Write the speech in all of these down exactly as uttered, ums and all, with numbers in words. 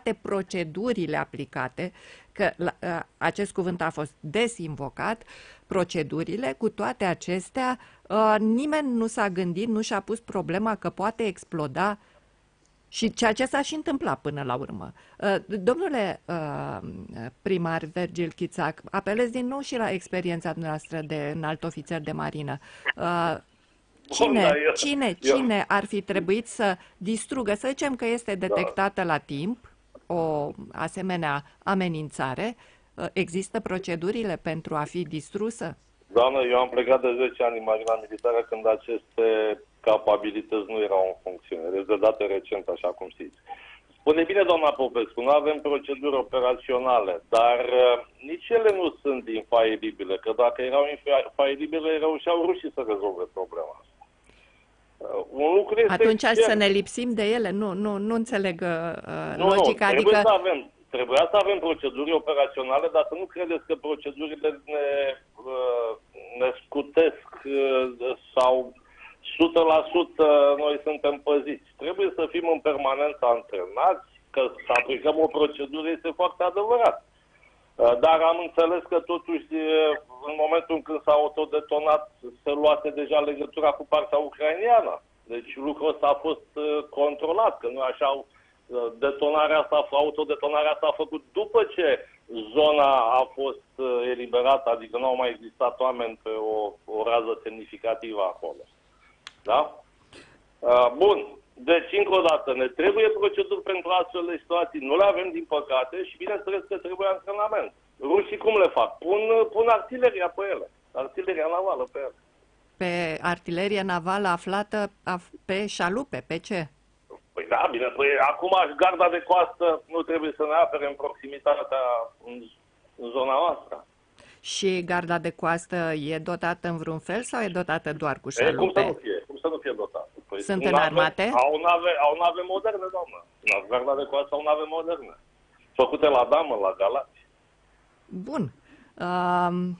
toate procedurile aplicate, că acest cuvânt a fost des invocat, procedurile, cu toate acestea, nimeni nu s-a gândit, nu și-a pus problema că poate exploda și ceea ce s-a și întâmplat până la urmă. Domnule primar Virgil Chițac, apelez din nou și la experiența noastră de înalt ofițer de marină. Cine, Bun, eu, cine, eu, cine ar fi trebuit să distrugă, să zicem că este detectată la timp o asemenea amenințare, există procedurile pentru a fi distrusă? Doamnă, eu am plecat de zece ani în Marina Militară când aceste capabilități nu erau în funcțiune. Deci de date recent, așa cum știți. Spune bine, doamna Popescu, nu avem proceduri operaționale, dar uh, nici ele nu sunt infailibile, că dacă erau infailibile, reușeau rușii să rezolve problema asta. Uh, un lucru este Atunci cert. să ne lipsim de ele? Nu, nu, nu înțeleg uh, nu, logica. Nu, trebuie adică... să avem, trebuia să avem proceduri operaționale, dar să nu credeți că procedurile ne, uh, ne scutesc uh, sau o sută la sută noi suntem păziți. Trebuie să fim în permanență antrenați, că să aplicăm o procedură este foarte adevărat. Dar am înțeles că totuși în momentul când s-a autodetonat se luase deja legătura cu partea ucraineană. Deci lucrul ăsta a fost controlat, că nu așa detonarea asta, autodetonarea asta a făcut după ce zona a fost eliberată, adică nu au mai existat oameni pe o, o rază semnificativă acolo. Da? Uh, bun. Deci, încă o dată, ne trebuie proceduri pentru astfel de situații. Nu le avem, din păcate, și bineînțeles că trebuie antrenament. Rușii cum le fac? Pun, pun artileria pe ele. Artileria navală pe ele. Pe artilerie navală aflată pe șalupe, pe ce? Păi da, bine, păi acum garda de coastă nu trebuie să ne apere în proximitatea în, în zona noastră. Și garda de coastă e dotată în vreun fel sau e dotată doar cu șalupe? E, cum să nu fie? Cum să nu fie dotată? Păi sunt înarmate? Au nave, au nave moderne, doamnă. Garda de coastă au nave moderne. Făcute la damă, la Galați. Bun. Um,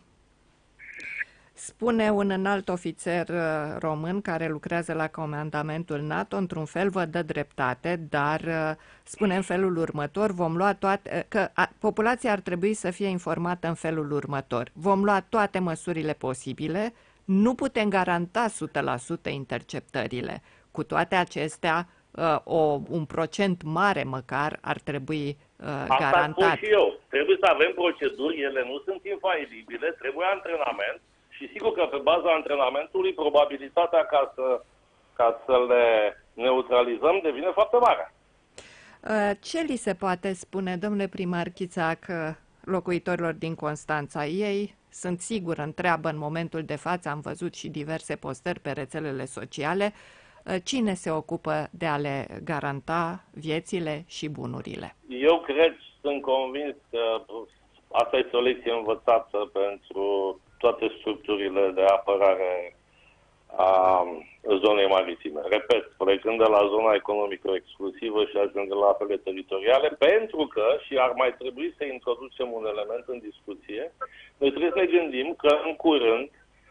spune un înalt ofițer român care lucrează la comandamentul NATO, într-un fel vă dă dreptate, dar spune în felul următor, vom lua toate, că a, populația ar trebui să fie informată în felul următor. Vom lua toate măsurile posibile, nu putem garanta o sută la sută interceptările. Cu toate acestea, o, un procent mare măcar ar trebui uh, garantat. Asta spun și eu. Trebuie să avem proceduri, ele nu sunt infailibile, trebuie antrenament și sigur că pe baza antrenamentului probabilitatea ca să, ca să le neutralizăm devine foarte mare. Uh, ce li se poate spune, domnule primar Chițac, locuitorilor din Constanța? Ei sunt sigur, întreabă în momentul de față, am văzut și diverse postări pe rețelele sociale, cine se ocupă de a le garanta viețile și bunurile? Eu cred, sunt convins că asta este o lecție învățată pentru toate structurile de apărare a zonei maritime. Repet, plecând de la zona economică exclusivă și ajungând la apele teritoriale, pentru că, și ar mai trebui să introducem un element în discuție, noi trebuie să ne gândim că în curând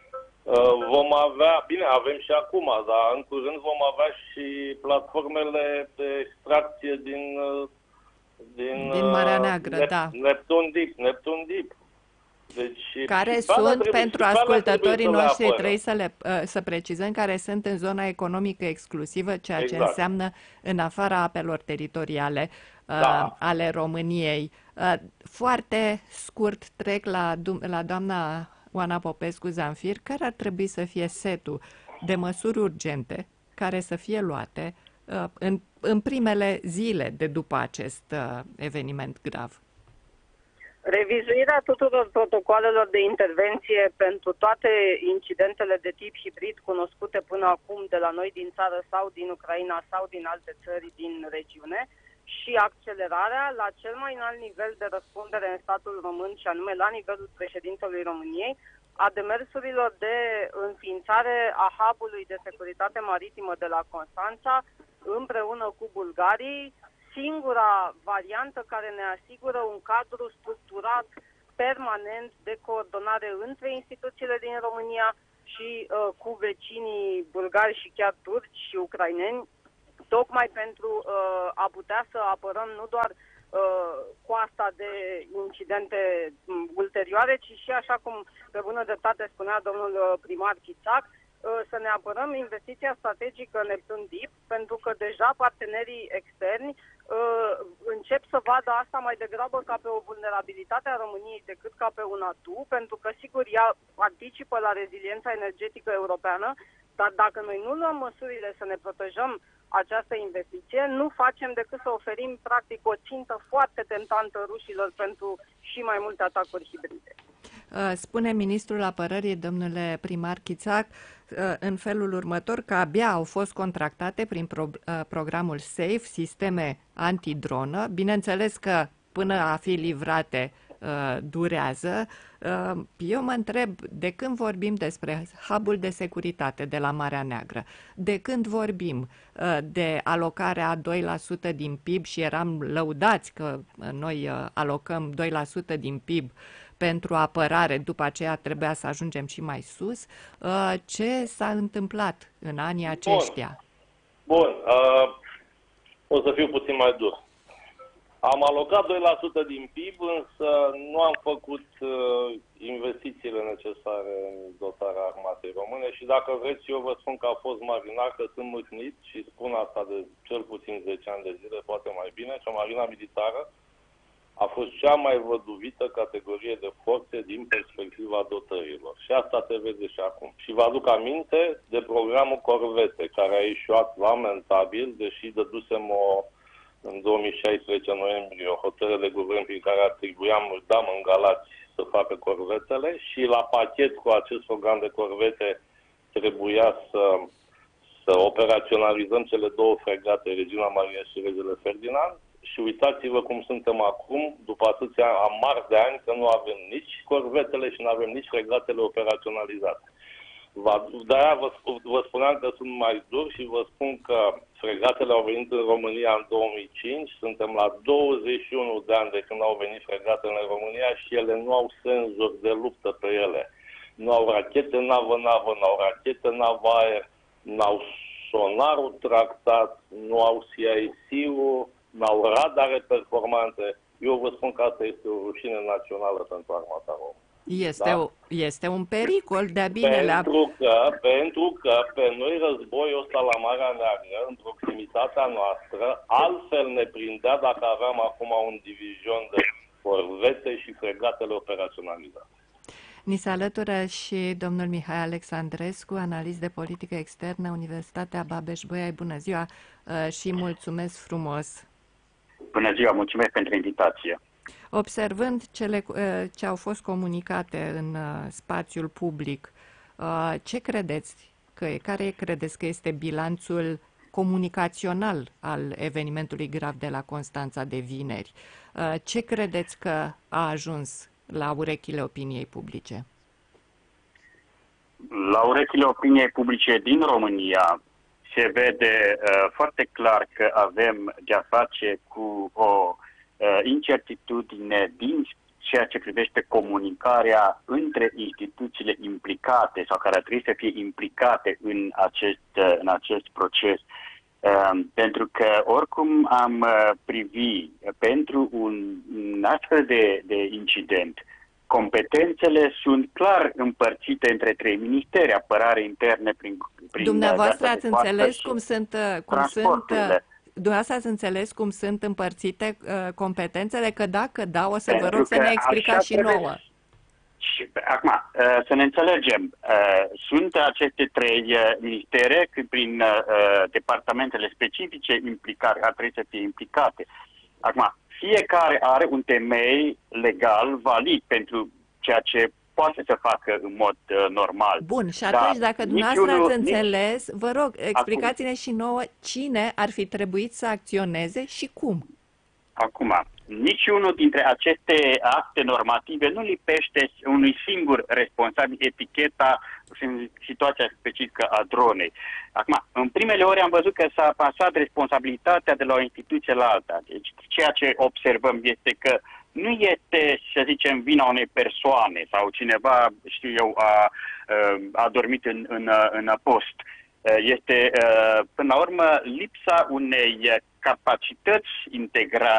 vom avea, bine, avem și acum, dar în curând vom avea și platformele de extracție din din, din Marea Neagră, Nep- da. Neptun Deep, Neptun Deep. Deci, care sunt, trebuie, pentru ascultătorii noștri, trebuie să, le, să precizăm, care sunt în zona economică exclusivă, ceea exact. ce înseamnă în afara apelor teritoriale da. uh, ale României. Uh, foarte scurt trec la, la doamna Oana Popescu-Zamfir, care ar trebui să fie setul de măsuri urgente care să fie luate uh, în, în primele zile de după acest uh, eveniment grav. Revizuirea tuturor protocoalelor de intervenție pentru toate incidentele de tip hibrid cunoscute până acum de la noi din țară sau din Ucraina sau din alte țări din regiune și accelerarea la cel mai înalt nivel de răspundere în statul român, și anume la nivelul președintelui României, a demersurilor de înființare a hub-ului de securitate maritimă de la Constanța împreună cu bulgarii, singura variantă care ne asigură un cadru structurat permanent de coordonare între instituțiile din România și uh, cu vecinii bulgari și chiar turci și ucraineni, tocmai pentru uh, a putea să apărăm nu doar coasta de incidente ulterioare, ci și, așa cum pe bună dreptate spunea domnul primar Chițac, să ne apărăm investiția strategică Neptun Deep, pentru că deja partenerii externi uh, încep să vadă asta mai degrabă ca pe o vulnerabilitate a României decât ca pe un atu, pentru că, sigur, ea participă la reziliența energetică europeană, dar dacă noi nu luăm măsurile să ne protejăm această investiție, nu facem decât să oferim, practic, o țintă foarte tentantă rușilor pentru și mai multe atacuri hibride. Spune ministrul apărării, domnule primar Chițac, în felul următor că abia au fost contractate prin pro, programul SAFE sisteme antidronă. Bineînțeles că până a fi livrate durează. Eu mă întreb, de când vorbim despre hub-ul de securitate de la Marea Neagră, de când vorbim de alocarea doi la sută din P I B și eram lăudați că noi alocăm doi la sută din P I B pentru apărare, după aceea trebuia să ajungem și mai sus. Ce s-a întâmplat în anii aceștia? Bun, Bun. Uh, o să fiu puțin mai dur. Am alocat doi la sută din P I B, însă nu am făcut uh, investițiile necesare în dotarea armatei române și dacă vreți, eu vă spun că a fost marinar, că sunt mâhnit și spun asta de cel puțin zece ani de zile, poate mai bine, că marina militară a fost cea mai văduvită categorie de forțe din perspectiva dotărilor. Și asta se vede și acum. Și vă aduc aminte de programul Corvete, care a ieșuat lamentabil, deși dădusem o, în două mii șaisprezece, în noiembrie, o hotărâre de guvern prin care atribuiam, își dam în Galați să facă corvetele și la pachet cu acest program de corvete trebuia să, să operaționalizăm cele două fregate, Regina Maria și Regele Ferdinand. Și uitați-vă cum suntem acum, după atâția amari de ani, că nu avem nici corvetele și nu avem nici fregatele operaționalizate. De-aia vă, vă spuneam că sunt mai dur și vă spun că fregatele au venit în România în două mii cinci, suntem la douăzeci și unu de ani de când au venit fregatele în România și ele nu au senzori de luptă pe ele. Nu au rachete navă-navă, nu au rachete navă-aer, nu au sonarul tractat, nu au C I C-ul, n-au radare performante. Eu vă spun că asta este o rușine națională pentru armata română. Este, da? o, este un pericol de-a binele. Pentru că, pentru că pe noi războiul ăsta la Marea Neagră, în proximitatea noastră, altfel ne prindea dacă aveam acum un divizion de corvete și fregatele operaționalizate. Ni se alătură și domnul Mihai Alexandrescu, analist de politică externă, Universitatea Babeș-Bolyai. Bună ziua și mulțumesc frumos! Bună ziua, mulțumesc pentru invitație. Observând cele ce au fost comunicate în spațiul public, ce credeți că e, care credeți că este bilanțul comunicațional al evenimentului grav de la Constanța de vineri? Ce credeți că a ajuns la urechile opiniei publice? La urechile opiniei publice din România se vede uh, foarte clar că avem de-a face cu o uh, incertitudine din ceea ce privește comunicarea între instituțiile implicate sau care ar trebui să fie implicate în acest, uh, în acest proces. Uh, pentru că oricum am uh, privi pentru un, un astfel de, de incident, competențele sunt clar împărțite între trei ministeri, apărare interne prin... prin Dumneavoastră ați înțeles cum sunt, cum sunt, dumneavoastră ați înțeles cum sunt împărțite uh, competențele, că dacă da, o să Pentru vă rog să ne explicați și nouă. Și, acum, uh, să ne înțelegem, uh, sunt aceste trei uh, ministere, prin uh, departamentele specifice implicate, ar trebui să fie implicate. Acum, fiecare are un temei legal valid pentru ceea ce poate să facă în mod uh, normal. Bun, și atunci Dar dacă dumneavoastră ați înțeles, nici... vă rog, explicați-ne Acum. și nouă cine ar fi trebuit să acționeze și cum. Acum, niciunul dintre aceste acte normative nu lipește unui singur responsabil eticheta în situația specifică a dronei. Acum, în primele ore am văzut că s-a pasat responsabilitatea de la o instituție la alta. Deci, ceea ce observăm este că nu este, să zicem, vina unei persoane sau cineva, știu eu, a, a dormit în, în, în post. Este, până la urmă, lipsa unei capacități integrate